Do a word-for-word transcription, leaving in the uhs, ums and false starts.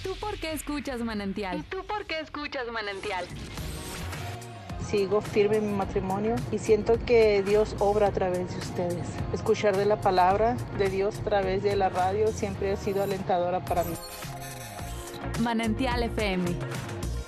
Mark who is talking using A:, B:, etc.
A: tú por qué escuchas Manantial? ¿Y tú por qué escuchas Manantial?
B: Sigo firme en mi matrimonio y siento que Dios obra a través de ustedes. Escuchar de la palabra de Dios a través de la radio siempre ha sido alentadora para mí.
A: Manantial F M,